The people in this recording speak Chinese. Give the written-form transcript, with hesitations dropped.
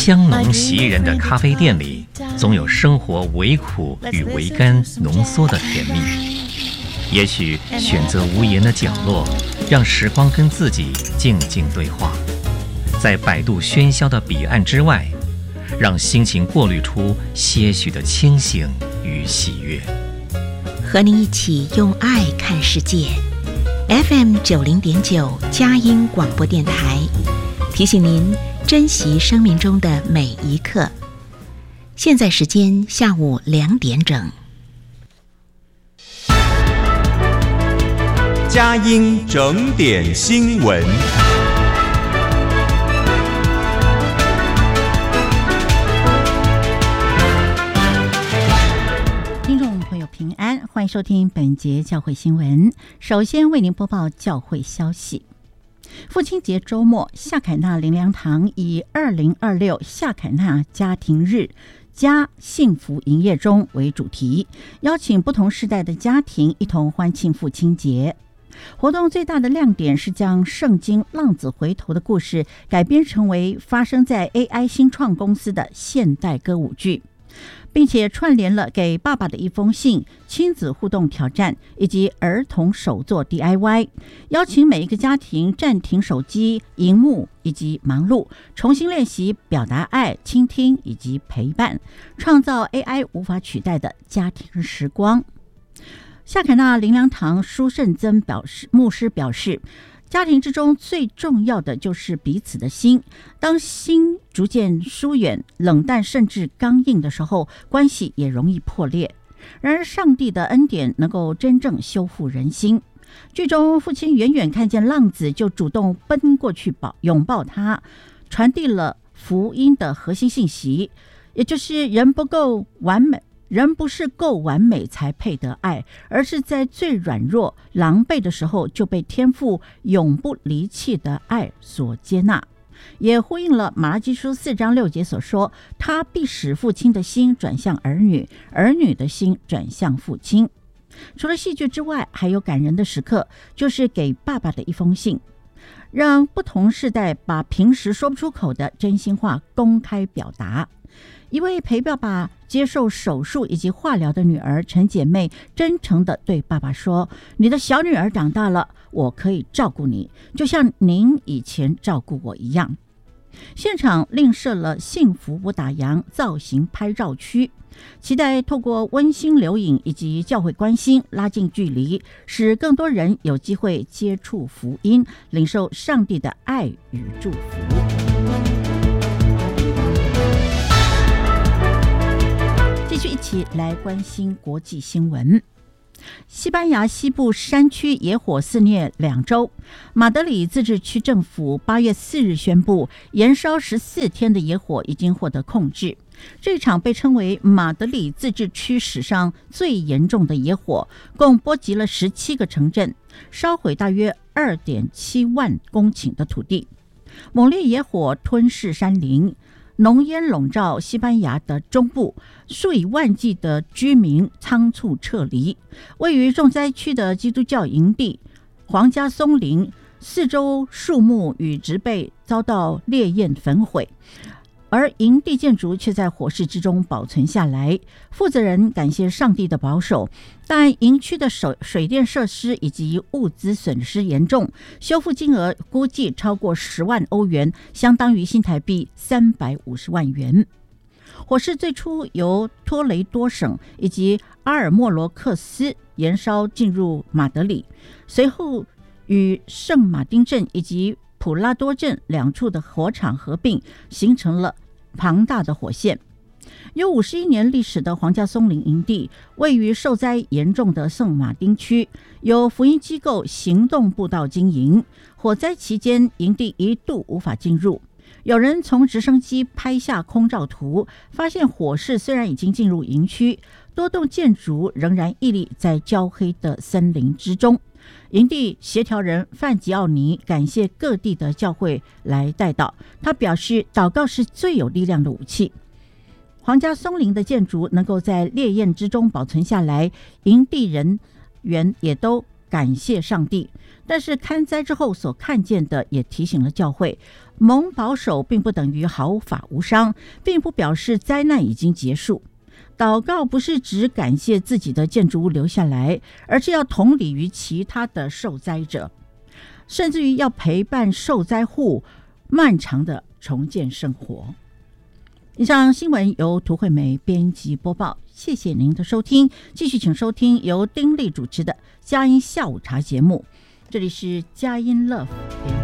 香浓袭人的咖啡店里，总有生活微苦与微甘浓缩的甜蜜。也许选择无言的角落，让时光跟自己静静对话，在百度喧嚣的彼岸之外，让心情过滤出些许的清醒与喜悦。 和您一起用爱看世界。FM 90.9佳音广播电台，提醒您珍惜生命中的每一刻。现在时间下午2点整。 佳音整点新闻。 听众朋友平安，欢迎收听本节教会新闻。首先为您播报教会消息。父亲节周末，夏凯纳灵粮堂以2026夏凯纳家庭日家幸福营业中为主题，邀请不同世代的家庭一同欢庆父亲节。活动最大的亮点是将圣经浪子回头的故事改编成为发生在 AI 新创公司的现代歌舞剧，并且串联了给爸爸的一封信、亲子互动挑战以及儿童手作 DIY， 邀请每一个家庭暂停手机、荧幕以及忙碌，重新练习表达爱、倾听以及陪伴，创造 AI 无法取代的家庭时光。夏凯纳灵粮堂舒圣曾牧师表示，家庭之中最重要的就是彼此的心，当心逐渐疏远、冷淡甚至刚硬的时候，关系也容易破裂。然而上帝的恩典能够真正修复人心。剧中父亲远远看见浪子就主动奔过去拥抱他，传递了福音的核心信息，也就是人不够完美，人不是够完美才配得爱，而是在最软弱狼狈的时候就被天父永不离弃的爱所接纳，也呼应了马拉基书4章6节所说，他必使父亲的心转向儿女，儿女的心转向父亲。除了戏剧之外，还有感人的时刻，就是给爸爸的一封信，让不同世代把平时说不出口的真心话公开表达。一位陪爸爸接受手术以及化疗的女儿陈姐妹真诚地对爸爸说，你的小女儿长大了，我可以照顾你，就像您以前照顾我一样。现场另设了幸福不打烊造型拍照区，期待透过温馨留影以及教会关心拉近距离，使更多人有机会接触福音，领受上帝的爱与祝福。继续一起来关心国际新闻。西班牙西部山区野火肆虐2周，马德里自治区政府8月4日宣布，延烧14天的野火已经获得控制。这场被称为马德里自治区史上最严重的野火，共波及了17个城镇，烧毁大约2.7万公顷的土地。猛烈野火吞噬山林，浓烟笼罩西班牙的中部，数以万计的居民仓促撤离。位于重灾区的基督教营地皇家松林，四周树木与植被遭到烈焰焚毁，而营地建筑却在火势之中保存下来。负责人感谢上帝的保守，但营区的水电设施以及物资损失严重，修复金额估计超过10万欧元，相当于新台币350万元。火势最初由托雷多省以及阿尔莫罗克斯延烧进入马德里，随后与圣马丁镇以及普拉多镇2处的火场合并，形成了庞大的火线。有51年历史的皇家松林营地位于受灾严重的圣马丁区，由福音机构行动步道经营。火灾期间，营地一度无法进入。有人从直升机拍下空照图，发现火势虽然已经进入营区，多栋建筑仍然屹立在焦黑的森林之中。营地协调人范吉奥尼感谢各地的教会来代祷，他表示祷告是最有力量的武器。皇家松林的建筑能够在烈焰之中保存下来，营地人员也都感谢上帝，但是勘灾之后所看见的也提醒了教会，蒙保守并不等于毫发无伤，并不表示灾难已经结束。祷告不是只感谢自己的建筑物留下来，而是要同理于其他的受灾者，甚至于要陪伴受灾户漫长的重建生活。以上新闻由涂惠美编辑播报，谢谢您的收听。继续请收听由丁莉主持的佳音下午茶节目，这里是佳音 Love。